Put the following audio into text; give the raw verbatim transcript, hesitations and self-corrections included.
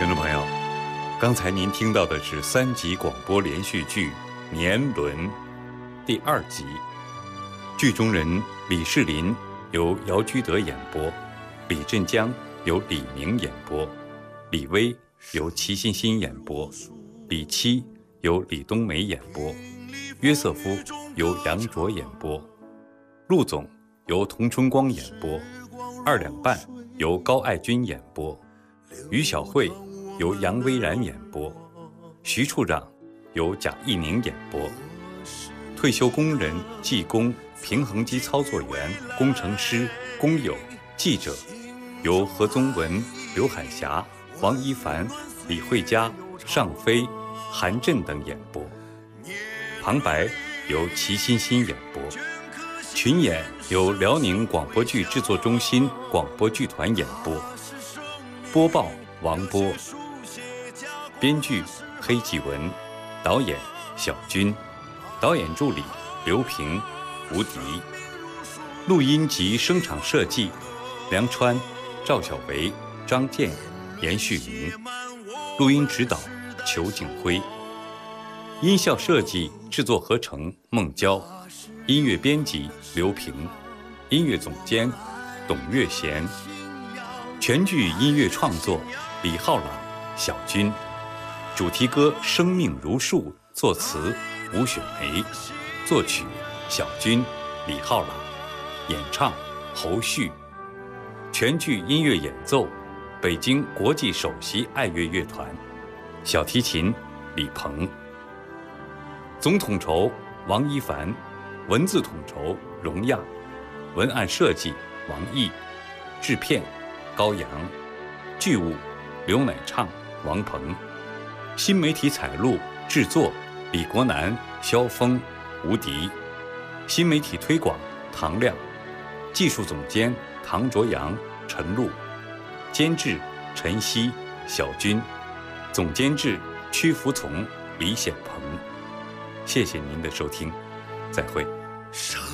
听众朋友，刚才您听到的是三集广播连续剧《年轮》第二集，剧中人李世林由姚居德演播，李振江由李明演播，李薇由齐欣欣演播，李七由李冬梅演播，约瑟夫由杨卓演播，陆总由童春光演播，二两半由高爱军演播，于小慧由杨薇然演播，徐处长由贾一宁演播，退休工人、技工、平衡机操作员、工程师、工友、记者由何宗文、刘海霞、王一凡、李慧佳、尚飞、韩震等演播，旁白由齐欣欣演播，群演由辽宁广播剧制作中心广播剧团演播，播报王波，编剧黑继文，导演小军，导演助理刘平、吴迪，录音及声场设计梁川、赵小维、张健、严旭明，录音指导裘景辉，音效设计制作合成孟娇，音乐编辑刘平，音乐总监董月贤，全剧音乐创作李浩朗、小军，主题歌《生命如树》作词吴雪梅，作曲小军、李浩朗，演唱侯旭，全剧音乐演奏北京国际首席爱乐乐团，小提琴李鹏，总统筹王一凡，文字统筹荣亚，文案设计王毅，制片高阳，剧务刘乃畅、王鹏，新媒体采录制作李国南、肖峰、吴迪，新媒体推广唐亮，技术总监唐卓阳、陈露，监制陈曦、小军，总监制屈服从、李显鹏。谢谢您的收听，再会。